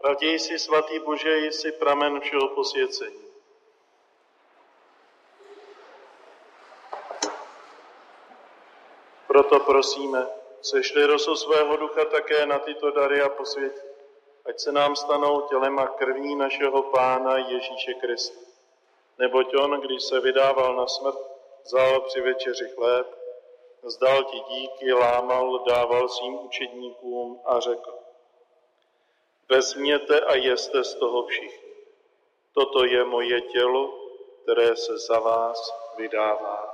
Raději si, svatý Bože, jsi pramen všeho posvěcení. Proto prosíme, sešli rosu svého ducha také na tyto dary a posvětí, ať se nám stanou tělem a krví našeho Pána Ježíše Krista. Neboť on, když se vydával na smrt, vzal při večeři chléb, vzdal ti díky, lámal, dával svým učedníkům a řekl: vezměte a jeste z toho všichni. Toto je moje tělo, které se za vás vydává.